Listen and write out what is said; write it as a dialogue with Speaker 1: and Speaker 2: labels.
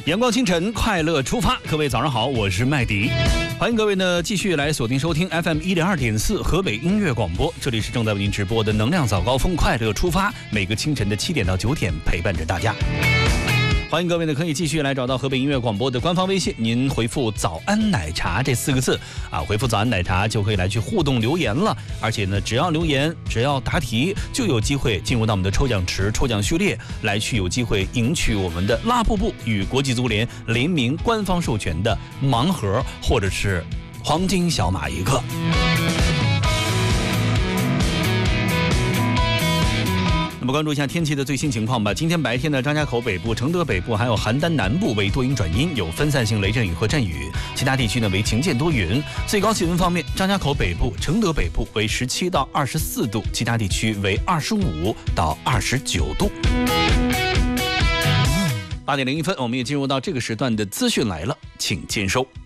Speaker 1: 阳光清晨，快乐出发。各位早上好，我是麦迪，欢迎各位呢继续来锁定收听 FM 102.4河北音乐广播，这里是正在为您直播的能量早高峰，快乐出发。每个清晨的7点到9点，陪伴着大家。欢迎各位呢，可以继续来找到河北音乐广播的官方微信，您回复"早安奶茶"这4个字啊，回复"早安奶茶"就可以来去互动留言了。而且呢，只要留言，只要答题，就有机会进入到我们的抽奖池、抽奖序列，来去有机会赢取我们的拉布布与国际足联联名官方授权的盲盒，或者是黄金小马一个。那么关注一下天气的最新情况吧。今天白天呢，张家口北部、承德北部还有邯郸南部为多云转阴，有分散性雷阵雨和阵雨，其他地区呢为晴间多云。最高气温方面，张家口北部、承德北部为17到24度，其他地区为25到29度。8点01分，我们也进入到这个时段的资讯来了，请接收。